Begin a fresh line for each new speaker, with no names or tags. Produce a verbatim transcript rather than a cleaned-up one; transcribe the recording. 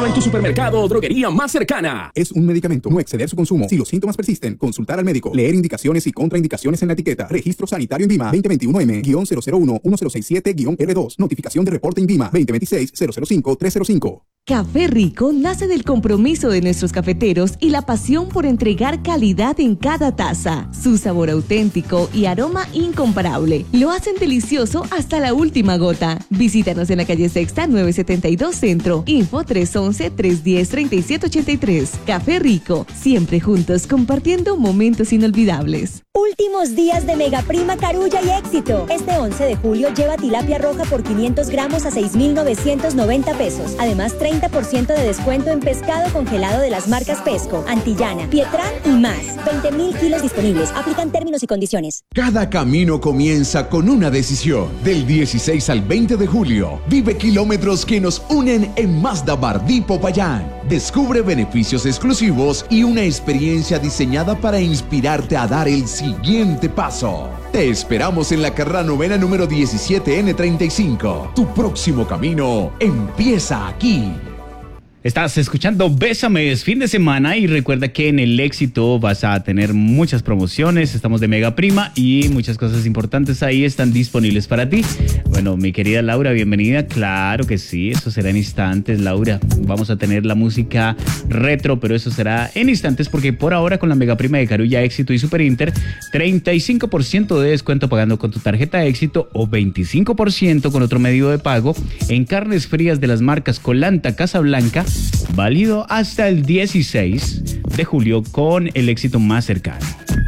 en tu supermercado o droguería más cercana.
Es un medicamento. No exceder su consumo. Si los síntomas persisten, consultar al médico. Leer indicaciones y contraindicaciones en la etiqueta. Registro sanitario INVIMA veinte veintiuno M cero cero uno uno cero seis siete R dos. Notificación de reporte INVIMA veinte veintiséis cero cero cinco tres cero cinco.
Café Rico nace del compromiso de nuestros cafeteros y la pasión por entregar calidad en cada taza. Su sabor auténtico y aroma incomparable lo hacen delicioso hasta la última gota. Visítanos en la calle Sexta nueve setenta y dos Centro. Info tres once, tres diez, treinta y siete ochenta y tres. Café Rico, siempre juntos compartiendo momentos inolvidables.
Últimos días de Mega Prima Carulla y éxito. Este once de julio lleva tilapia roja por quinientos gramos a seis mil novecientos noventa pesos. Además, treinta por ciento de descuento en pescado congelado de las marcas Pesco, Antillana, Pietrán y más. veinte mil kilos disponibles. Aplican términos y condiciones.
Cada camino comienza con una decisión. Del dieciséis al veinte de julio, vive kilómetros que nos unen en Mazda Bardí Popayán. Descubre beneficios exclusivos y una experiencia diseñada para inspirarte a dar el siguiente paso. Te esperamos en la carrera novena número diecisiete N treinta y cinco. Tu próximo camino empieza aquí.
Estás escuchando Bésame, es fin de semana y recuerda que en el éxito vas a tener muchas promociones, estamos de Mega Prima y muchas cosas importantes ahí están disponibles para ti. Bueno, mi querida Laura, bienvenida. Claro que sí, eso será en instantes, Laura. Vamos a tener la música retro, pero eso será en instantes porque por ahora con la Mega Prima de Carulla, Éxito y Super Inter, treinta y cinco por ciento de descuento pagando con tu tarjeta Éxito o veinticinco por ciento con otro medio de pago en carnes frías de las marcas Colanta, Casablanca, válido hasta el dieciséis de julio con el Éxito más cercano.